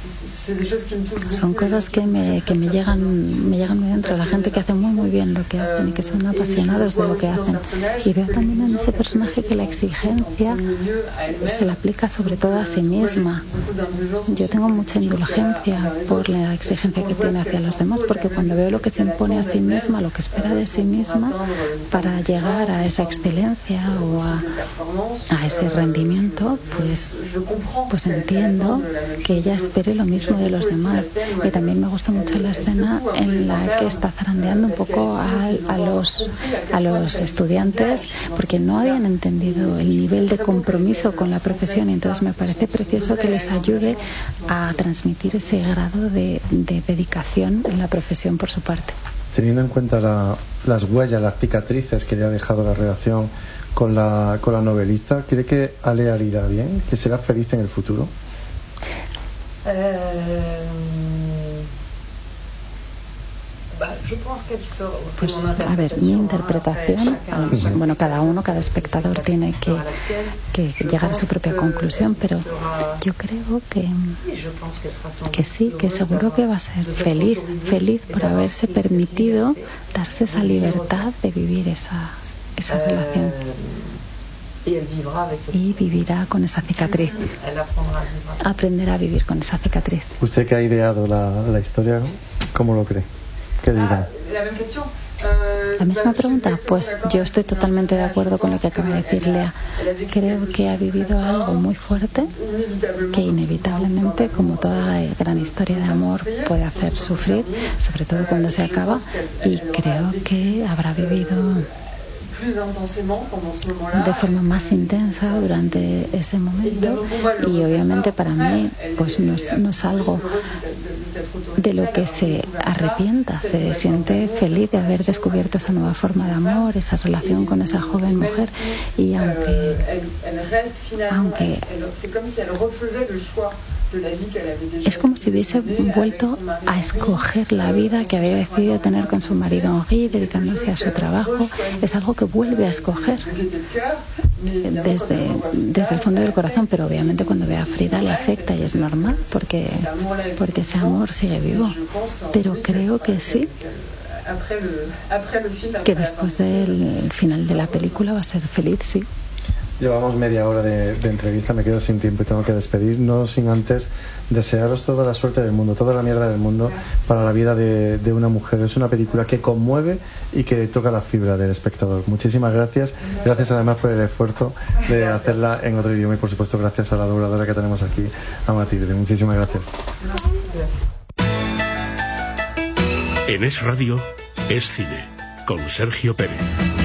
Son cosas que me, que me llegan me llegan muy dentro, la gente que hace muy muy bien lo que hacen y que son apasionados de lo que hacen. Y veo también en ese personaje que la exigencia se la aplica sobre todo a sí misma. Yo tengo mucha indulgencia por la exigencia que tiene hacia los demás, porque cuando veo lo que se impone a sí misma, lo que espera de sí misma para llegar a esa excelencia o a, a ese rendimiento, pues, pues entiendo que ella espere lo mismo de los demás. Y también me gusta mucho la escena en la que está zarandeando un poco a, a los a los estudiantes, porque no habían entendido el nivel de compromiso con la profesión, y entonces me parece precioso que les ayude a transmitir ese grado de, de dedicación en la profesión por su parte. Teniendo en cuenta la, las huellas, las cicatrices que le ha dejado la relación con la, con la novelista, ¿cree que Alea irá bien? ¿Que será feliz en el futuro? Pues, a ver, mi interpretación, bueno, cada uno, cada espectador tiene que, que llegar a su propia conclusión, pero yo creo que, que sí, que seguro que va a ser feliz, feliz por haberse permitido darse esa libertad de vivir esa, esa relación. Y vivirá con esa cicatriz. Aprenderá a vivir con esa cicatriz. Usted que ha ideado la, la historia, ¿cómo lo cree? ¿Qué dirá? La misma pregunta, pues yo estoy totalmente de acuerdo con lo que acaba de decir Lea. Creo que ha vivido algo muy fuerte que inevitablemente, como toda gran historia de amor, puede hacer sufrir, sobre todo cuando se acaba, y creo que habrá vivido de forma más intensa durante ese momento, y obviamente para mí pues no es, no es algo de lo que se arrepienta, se siente feliz de haber descubierto esa nueva forma de amor, esa relación con esa joven mujer, y aunque aunque es como si hubiese vuelto a escoger la vida que había decidido tener con su marido Henri, dedicándose a su trabajo. Es algo que vuelve a escoger desde, desde el fondo del corazón, pero obviamente cuando ve a Frida le afecta, y es normal, porque, porque ese amor sigue vivo. Pero creo que sí, que después del final de la película va a ser feliz, sí. Llevamos media hora de, de entrevista, me quedo sin tiempo y tengo que despedir, no sin antes desearos toda la suerte del mundo, toda la mierda del mundo para la vida de, de una mujer. Es una película que conmueve y que toca la fibra del espectador. Muchísimas gracias, gracias además por el esfuerzo de hacerla en otro idioma y por supuesto gracias a la dobladora que tenemos aquí, a Matilde. Muchísimas gracias. En Es Radio, Es Cine, con Sergio Pérez.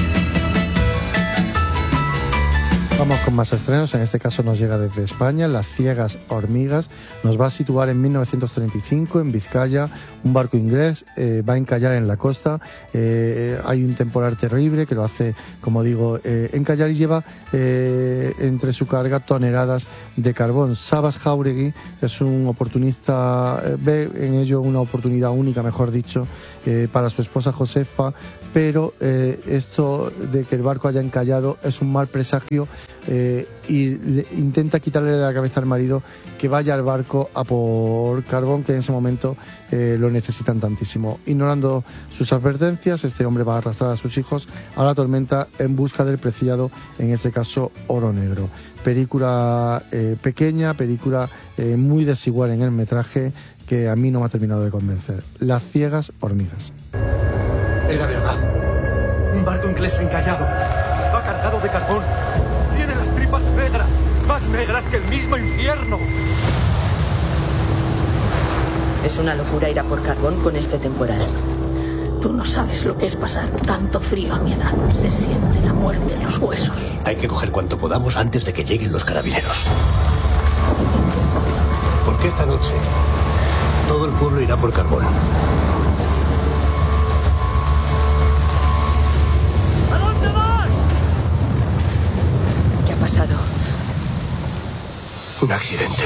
Vamos con más estrenos, en este caso nos llega desde España, Las ciegas hormigas, nos va a situar en mil novecientos treinta y cinco en Vizcaya, un barco inglés eh, va a encallar en la costa, eh, hay un temporal terrible que lo hace, como digo, eh, encallar y lleva eh, entre su carga toneladas de carbón. Sabas Jauregui es un oportunista, eh, ve en ello una oportunidad única, mejor dicho, eh, para su esposa Josefa, pero eh, esto de que el barco haya encallado es un mal presagio eh, y le, intenta quitarle de la cabeza al marido que vaya al barco a por carbón, que en ese momento eh, lo necesitan tantísimo. Ignorando sus advertencias, este hombre va a arrastrar a sus hijos a la tormenta en busca del preciado, en este caso oro negro. Película eh, pequeña, película eh, muy desigual en el metraje, que a mí no me ha terminado de convencer. Las ciegas hormigas. Era verdad. Un barco inglés encallado. Va cargado de carbón. Tiene las tripas negras. Más negras que el mismo infierno. Es una locura ir a por carbón con este temporal. Tú no sabes lo que es pasar tanto frío a mi edad. Se siente la muerte en los huesos. Hay que coger cuanto podamos antes de que lleguen los carabineros. Porque esta noche todo el pueblo irá por carbón. Un accidente.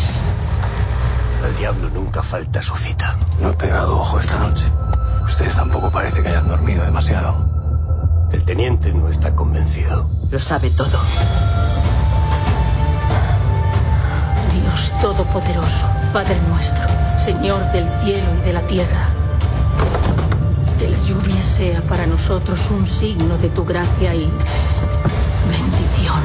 El diablo nunca falta a su cita. No he pegado ojo esta noche. Ustedes tampoco parece que hayan dormido demasiado. El teniente no está convencido. Lo sabe todo. Dios Todopoderoso, Padre nuestro, Señor del cielo y de la tierra, que la lluvia sea para nosotros un signo de tu gracia y bendición.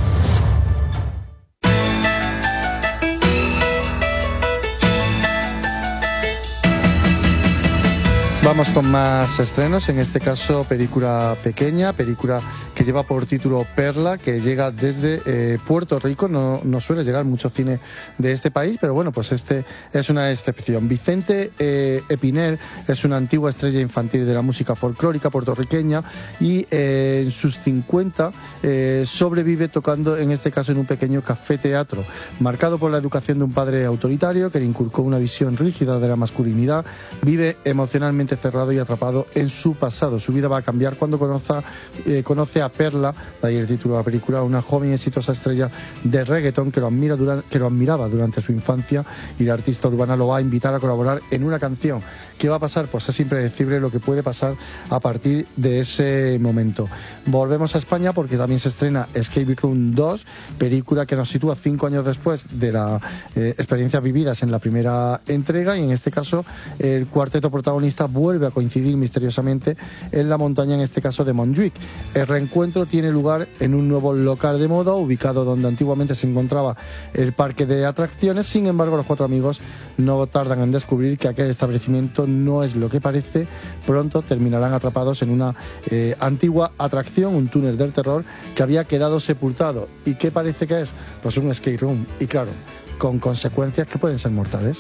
Vamos con más estrenos, en este caso película pequeña, película que lleva por título Perla, que llega desde eh, Puerto Rico. No, no suele llegar mucho cine de este país, pero bueno, pues este es una excepción. Vicente eh, Espinel es una antigua estrella infantil de la música folclórica puertorriqueña y eh, en sus cincuenta eh, sobrevive tocando, en este caso en un pequeño café teatro, marcado por la educación de un padre autoritario que le inculcó una visión rígida de la masculinidad. Vive emocionalmente cerrado y atrapado en su pasado. Su vida va a cambiar cuando conoce, eh, conoce a Perla, de ahí el título de la película, una joven y exitosa estrella de reggaetón que lo, admira durante, que lo admiraba durante su infancia, y la artista urbana lo va a invitar a colaborar en una canción. ¿Qué va a pasar? Pues es impredecible lo que puede pasar a partir de ese momento. Volvemos a España porque también se estrena Escape Room dos, película que nos sitúa cinco años después de las eh, experiencias vividas en la primera entrega, y en este caso el cuarteto protagonista vuelve a coincidir misteriosamente en la montaña, en este caso de Montjuic. El reencuentro tiene lugar en un nuevo local de moda ubicado donde antiguamente se encontraba el parque de atracciones. Sin embargo, los cuatro amigos no tardan en descubrir que aquel establecimiento no es lo que parece. Pronto terminarán atrapados en una eh, antigua atracción, un túnel del terror que había quedado sepultado. ¿Y qué parece que es? Pues un escape room, y claro, con consecuencias que pueden ser mortales.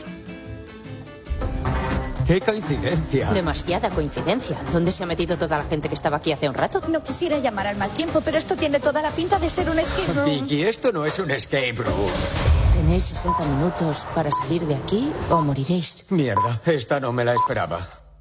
¡Qué coincidencia! Demasiada coincidencia. ¿Dónde se ha metido toda la gente que estaba aquí hace un rato? No quisiera llamar al mal tiempo, pero esto tiene toda la pinta de ser un escape room. Vicky, esto no es un escape room. Tenéis sesenta minutos para salir de aquí o moriréis. Mierda, esta no me la esperaba.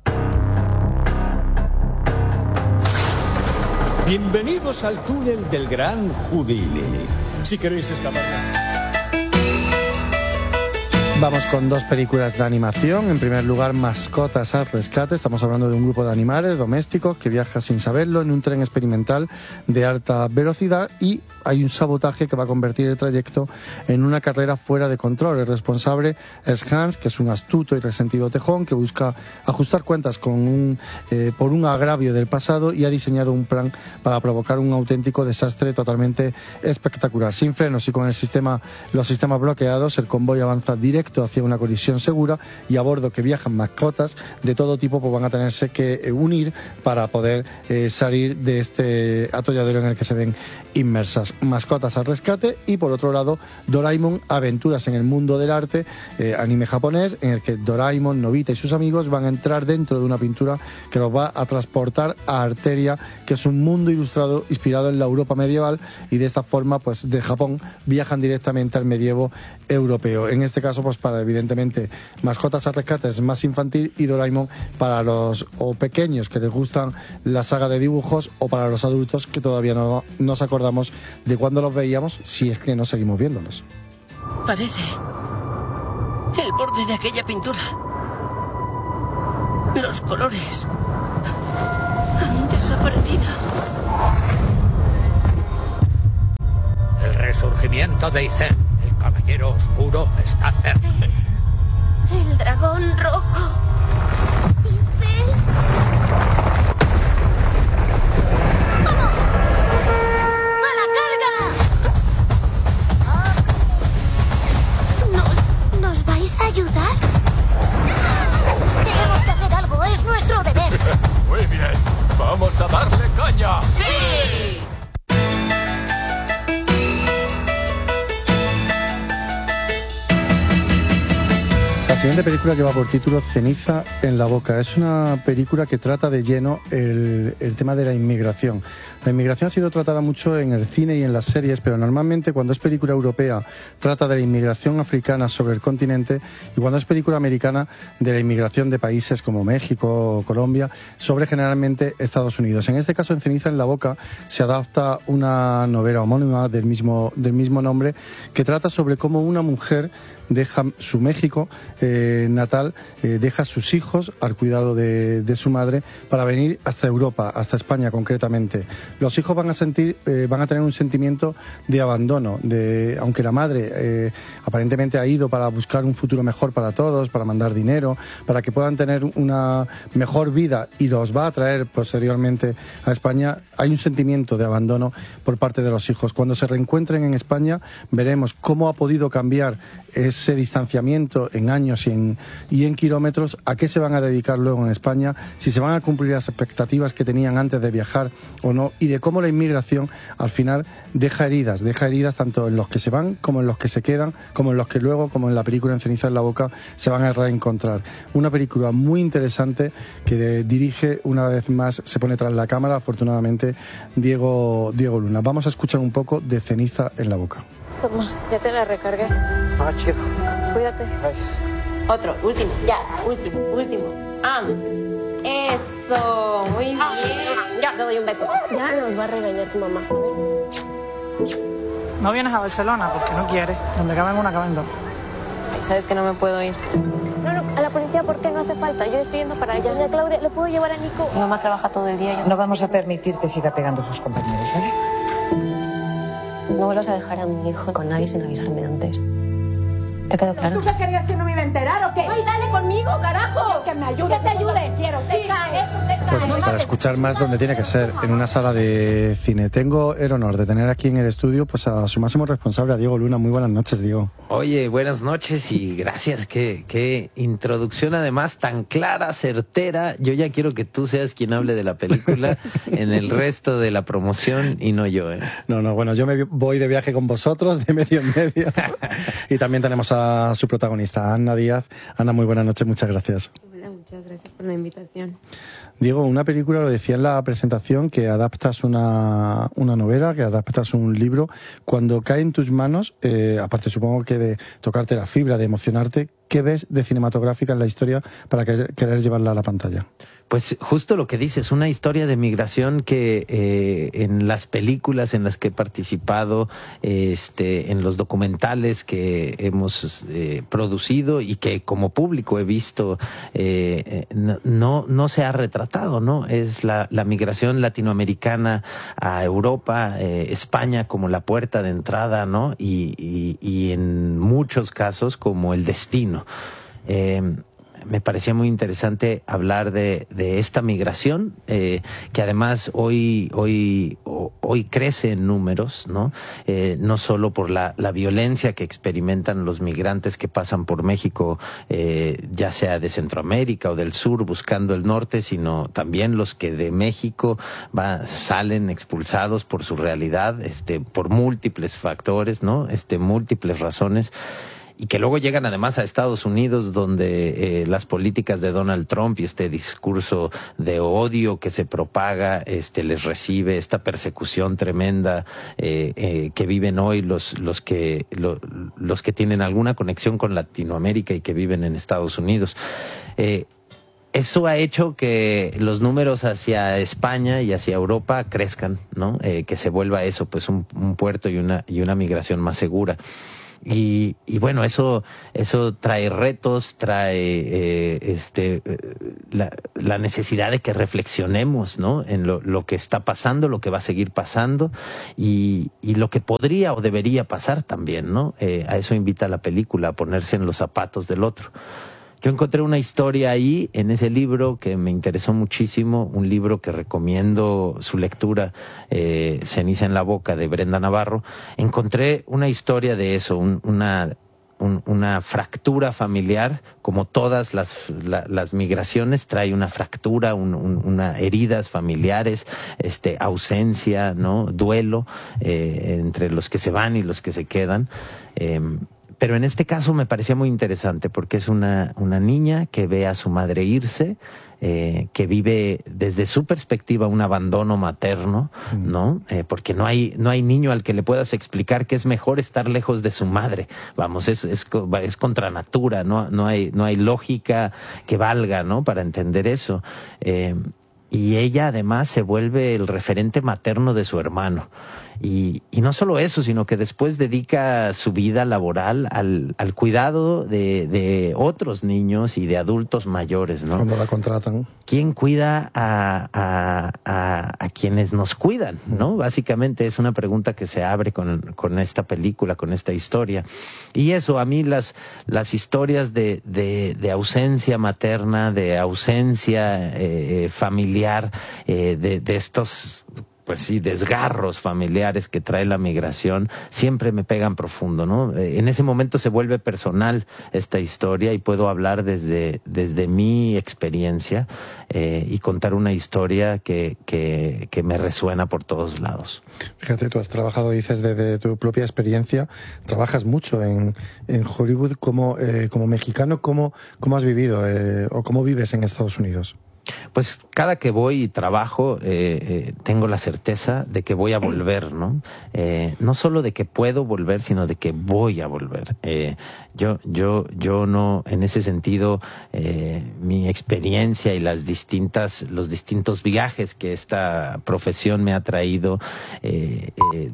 Bienvenidos al túnel del Gran Houdini. Si queréis escapar... Vamos con dos películas de animación. En primer lugar, Mascotas al rescate. Estamos hablando de un grupo de animales domésticos que viaja sin saberlo en un tren experimental de alta velocidad y hay un sabotaje que va a convertir el trayecto en una carrera fuera de control. El responsable es Hans, que es un astuto y resentido tejón que busca ajustar cuentas con un, eh, por un agravio del pasado y ha diseñado un plan para provocar un auténtico desastre totalmente espectacular. Sin frenos y con el sistema, los sistemas bloqueados, el convoy avanza directo hacia una colisión segura y a bordo que viajan mascotas de todo tipo, pues van a tenerse que eh, unir para poder eh, salir de este atolladero en el que se ven inmersas. Mascotas al rescate. Y por otro lado, Doraemon, aventuras en el mundo del arte, eh, anime japonés en el que Doraemon, Nobita y sus amigos van a entrar dentro de una pintura que los va a transportar a Arteria, que es un mundo ilustrado inspirado en la Europa medieval, y de esta forma pues de Japón viajan directamente al medievo europeo. En este caso pues para evidentemente Mascotas al rescate es más infantil y Doraemon para los o pequeños que les gustan la saga de dibujos o para los adultos que todavía no nos acordamos de cuándo los veíamos, si es que no seguimos viéndolos. Parece el borde de aquella pintura. Los colores han desaparecido. El resurgimiento de Izen, el caballero oscuro, está cerca. El dragón rojo. Izen. ¡Vamos! ¡A la carga! ¿Nos, ¿Nos vais a ayudar? Tenemos que hacer algo, es nuestro deber. Muy bien, vamos a darle caña. ¡Sí! La siguiente película lleva por título Ceniza en la boca. Es una película que trata de lleno el, el tema de la inmigración. La inmigración ha sido tratada mucho en el cine y en las series, pero normalmente cuando es película europea trata de la inmigración africana sobre el continente, y cuando es película americana de la inmigración de países como México o Colombia sobre generalmente Estados Unidos. En este caso, en Ceniza en la boca se adapta una novela homónima del mismo, del mismo nombre, que trata sobre cómo una mujer deja su México eh, natal, eh, deja a sus hijos al cuidado de, de su madre para venir hasta Europa, hasta España concretamente. Los hijos van a sentir, eh, van a tener un sentimiento de abandono, de, aunque la madre eh, aparentemente ha ido para buscar un futuro mejor para todos, para mandar dinero, para que puedan tener una mejor vida y los va a traer posteriormente a España. Hay un sentimiento de abandono por parte de los hijos. Cuando se reencuentren en España veremos cómo ha podido cambiar ese distanciamiento en años y en, y en kilómetros, a qué se van a dedicar luego en España, si se van a cumplir las expectativas que tenían antes de viajar o no, y de cómo la inmigración al final deja heridas, deja heridas tanto en los que se van como en los que se quedan, como en los que luego, como en la película En Ceniza en la boca, se van a reencontrar. Una película muy interesante que de, dirige una vez más, se pone tras la cámara, afortunadamente, Diego, Diego Luna. Vamos a escuchar un poco de Ceniza en la boca. Toma, ya te la recargué. Ah, chido. Cuídate. Otro, último, ya, último, último. Ah, eso, muy bien. Ya, te doy un beso. Ya nos va a regañar tu mamá. No vienes a Barcelona porque no quieres. Donde caben una, caben dos. Ay, sabes que no me puedo ir. No, no, a la policía, ¿por qué? No hace falta. Yo estoy yendo para allá. Doña Claudia, ¿le puedo llevar a Nico? Mi mamá trabaja todo el día. Yo... No vamos a permitir que siga pegando a sus compañeros, ¿vale? No vuelvas a dejar a mi hijo con nadie sin avisarme antes. ¿Te quedó claro? ¿Tú qué querías que no me iba a enterar o qué? ¡Ay, dale conmigo, carajo! Que me ayude. Que te ayude. Quiero. Te caes, te caes. Pues No, para escuchar más donde tiene que ser, en una sala de cine. Tengo el honor de tener aquí en el estudio pues a su máximo responsable, a Diego Luna. Muy buenas noches, Diego. Oye, buenas noches y gracias. Qué, qué introducción además tan clara, certera. Yo ya quiero que tú seas quien hable de la película en el resto de la promoción y no yo, ¿eh? No, no, bueno, yo me voy de viaje con vosotros, de medio en medio. Y también tenemos a su protagonista, Ana Díaz. Ana, muy buenas noches, muchas gracias. Hola, muchas gracias por la invitación. Diego, una película, lo decía en la presentación, que adaptas una, una novela, que adaptas un libro. Cuando cae en tus manos, eh, aparte supongo que de tocarte la fibra, de emocionarte, ¿qué ves de cinematográfica en la historia para que, querer llevarla a la pantalla? Pues justo lo que dices, una historia de migración que eh, en las películas en las que he participado, este, en los documentales que hemos eh, producido y que como público he visto, eh, no, no se ha retratado, ¿no? Es la, la migración latinoamericana a Europa, eh, España como la puerta de entrada, ¿no? Y, y, y en muchos casos como el destino. Eh, Me parecía muy interesante hablar de, de esta migración, eh, que además hoy, hoy, hoy crece en números, ¿no? Eh, no solo por la, la violencia que experimentan los migrantes que pasan por México, eh, ya sea de Centroamérica o del sur buscando el norte, sino también los que de México va, salen expulsados por su realidad, este, por múltiples factores, ¿no? Este, múltiples razones. Y que luego llegan además a Estados Unidos, donde eh, las políticas de Donald Trump y este discurso de odio que se propaga, este, les recibe esta persecución tremenda eh, eh, que viven hoy los, los, que, lo, los que tienen alguna conexión con Latinoamérica y que viven en Estados Unidos. Eh, Eso ha hecho que los números hacia España y hacia Europa crezcan, ¿no? Eh, que se vuelva eso, pues un, un puerto y una, y una migración más segura. Y, y bueno, eso eso trae retos, trae eh, este la, la necesidad de que reflexionemos, ¿no? En lo, lo que está pasando, lo que va a seguir pasando y, y lo que podría o debería pasar también, ¿no? Eh, a eso invita la película, a ponerse en los zapatos del otro. Yo encontré una historia ahí, en ese libro, que me interesó muchísimo, un libro que recomiendo su lectura, eh, Ceniza en la boca, de Brenda Navarro. Encontré una historia de eso, un, una, un, una fractura familiar, como todas las, la, las migraciones, trae una fractura, un, un, una heridas familiares, este, ausencia, ¿no? Duelo, eh, entre los que se van y los que se quedan. Eh, Pero en este caso me parecía muy interesante porque es una, una niña que ve a su madre irse, eh, que vive desde su perspectiva un abandono materno, ¿no? Eh, porque no hay, no hay niño al que le puedas explicar que es mejor estar lejos de su madre. Vamos, es, es, es contra natura, ¿no? No hay, no hay lógica que valga, ¿no? Para entender eso. Eh, y ella además se vuelve el referente materno de su hermano. Y, y no solo eso, sino que después dedica su vida laboral al, al cuidado de, de otros niños y de adultos mayores, ¿no? Cuando la contratan. ¿Quién cuida a, a, a, a quienes nos cuidan, ¿no? Básicamente es una pregunta que se abre con, con esta película, con esta historia. Y eso, a mí las, las historias de, de, de ausencia materna, de ausencia eh, familiar, eh, de, de estos... pues sí, desgarros familiares que trae la migración, siempre me pegan profundo, ¿no? Eh, en ese momento se vuelve personal esta historia y puedo hablar desde, desde mi experiencia eh, y contar una historia que, que, que me resuena por todos lados. Fíjate, tú has trabajado, dices, desde tu propia experiencia, trabajas mucho en, en Hollywood como, eh, como mexicano. ¿Cómo, cómo has vivido eh, o cómo vives en Estados Unidos? Pues cada que voy y trabajo eh, eh, tengo la certeza de que voy a volver, ¿no? Eh, no solo de que puedo volver, sino de que voy a volver. Eh, yo, yo, yo no, en ese sentido, eh, mi experiencia y las distintas, los distintos viajes que esta profesión me ha traído, eh, eh,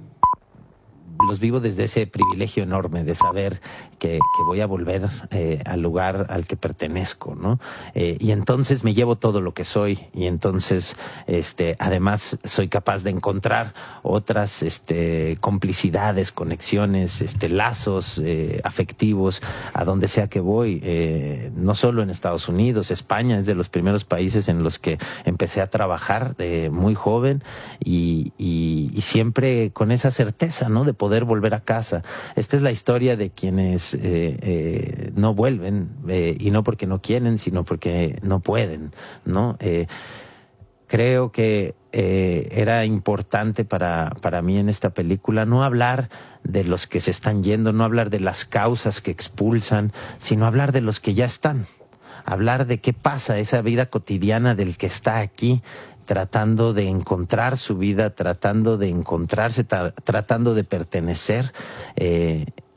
los vivo desde ese privilegio enorme de saber que, que voy a volver eh, al lugar al que pertenezco, ¿no? Eh, y entonces me llevo todo lo que soy y entonces, este, además soy capaz de encontrar otras, este, complicidades, conexiones, este, lazos eh, afectivos a donde sea que voy. Eh, no solo en Estados Unidos, España es de los primeros países en los que empecé a trabajar de muy joven y, y, y siempre con esa certeza, ¿no? De poder volver a casa. Esta es la historia de quienes eh, eh, no vuelven eh, y no porque no quieren, sino porque no pueden, ¿no? Eh, creo que eh, era importante para, para mí en esta película no hablar de los que se están yendo, no hablar de las causas que expulsan, sino hablar de los que ya están. Hablar de qué pasa, esa vida cotidiana del que está aquí, tratando de encontrar su vida, tratando de encontrarse, tra tratando de pertenecer, eh,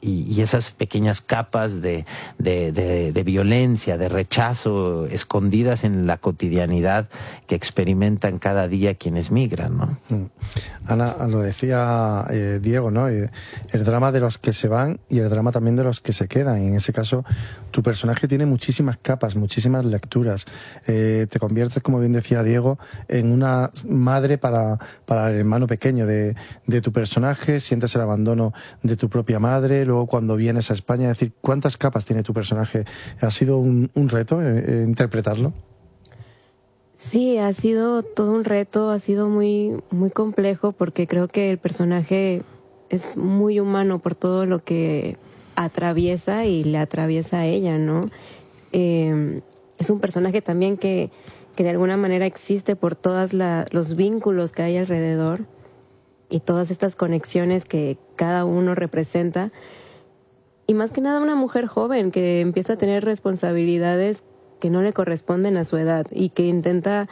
y, y esas pequeñas capas de, de, de, de violencia, de rechazo, escondidas en la cotidianidad que experimentan cada día quienes migran, ¿no? Ana, lo decía eh, Diego, ¿no? Eh, el drama de los que se van y el drama también de los que se quedan. Y en ese caso, tu personaje tiene muchísimas capas, muchísimas lecturas. Eh, te conviertes, como bien decía Diego, en una madre para, para el hermano pequeño de, de tu personaje, sientes el abandono de tu propia madre, luego cuando vienes a España, es decir, ¿cuántas capas tiene tu personaje? ¿Ha sido un, un reto eh, eh, interpretarlo? Sí, ha sido todo un reto, ha sido muy, muy complejo porque creo que el personaje es muy humano por todo lo que atraviesa y le atraviesa a ella, ¿no? Eh, es un personaje también que, que de alguna manera existe por todos los vínculos que hay alrededor y todas estas conexiones que cada uno representa. Y más que nada una mujer joven que empieza a tener responsabilidades que no le corresponden a su edad y que intenta,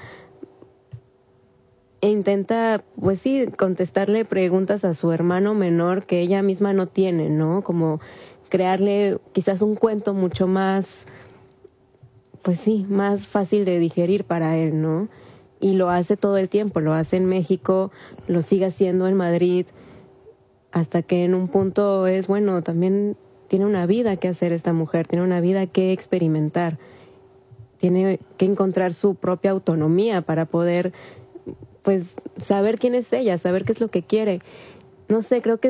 e intenta, pues sí, contestarle preguntas a su hermano menor que ella misma no tiene, ¿no? Como crearle quizás un cuento mucho más, pues sí, más fácil de digerir para él, ¿no? Y lo hace todo el tiempo, lo hace en México, lo sigue haciendo en Madrid, hasta que en un punto es, bueno, también tiene una vida que hacer esta mujer, tiene una vida que experimentar. Tiene que encontrar su propia autonomía para poder, pues, saber quién es ella, saber qué es lo que quiere. No sé, creo que